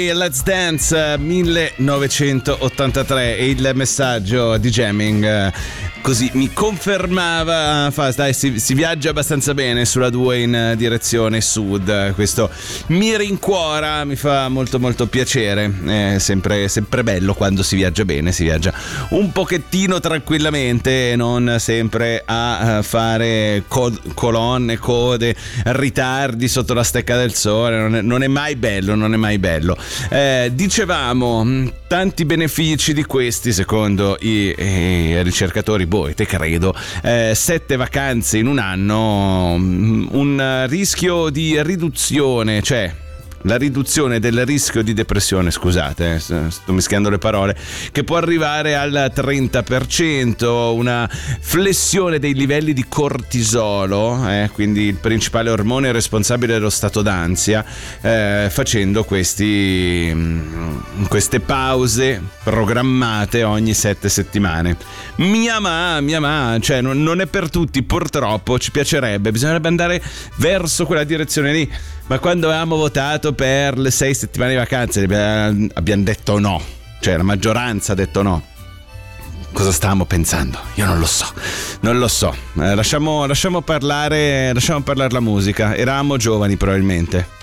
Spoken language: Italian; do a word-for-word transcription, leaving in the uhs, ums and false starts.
Let's Dance millenovecentottantatré e il messaggio di Jamming così mi confermava, fa, dai, si, si viaggia abbastanza bene sulla due in direzione sud, questo mi rincuora, mi fa molto molto piacere, è sempre, sempre bello quando si viaggia bene, si viaggia un pochettino tranquillamente, non sempre a fare co- colonne, code, ritardi sotto la stecca del sole, non è, non è mai bello, non è mai bello. Eh, dicevamo, tanti benefici di questi secondo i, i ricercatori, boh, te credo, eh, sette vacanze in un anno, un rischio di riduzione, cioè la riduzione del rischio di depressione, scusate, eh, sto mischiando le parole, che può arrivare al trenta per cento, una flessione dei livelli di cortisolo, eh, quindi il principale ormone responsabile dello stato d'ansia, eh, facendo questi, queste pause programmate ogni sette settimane. Mia ma, mia ma, cioè non, non è per tutti, purtroppo, ci piacerebbe, bisognerebbe andare verso quella direzione lì. Ma quando avevamo votato per le sei settimane di vacanze abbiamo detto no, cioè la maggioranza ha detto no. Cosa stavamo pensando? Io non lo so, non lo so. Eh, lasciamo, lasciamo parlare, lasciamo parlare la musica. Eravamo giovani probabilmente.